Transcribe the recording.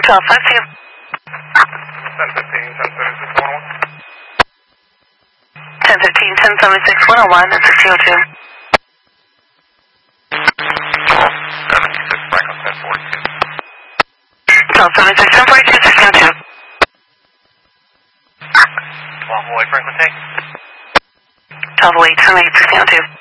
1252. 1015, 1076, 101, and 1602. 1276, 1042, 1602. 1208 Franklin Tank. 1208, 1008, 1602.